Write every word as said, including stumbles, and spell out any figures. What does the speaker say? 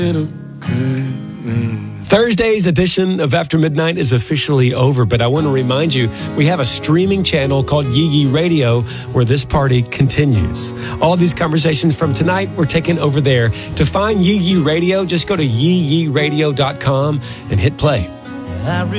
Thursday's edition of After Midnight is officially over, but I want to remind you, we have a streaming channel called Yee Yee Radio where this party continues. All these conversations from tonight were taken over there. To find Yee Yee Radio, just go to yee yee radio dot com and hit play.